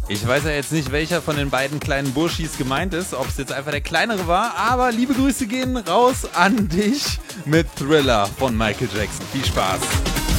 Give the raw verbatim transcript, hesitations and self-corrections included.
Ich weiß ja jetzt nicht, welcher von den beiden kleinen Burschis gemeint ist, ob es jetzt einfach der kleinere war, aber liebe Grüße gehen raus an dich mit Thriller von Michael Jackson. Viel Spaß!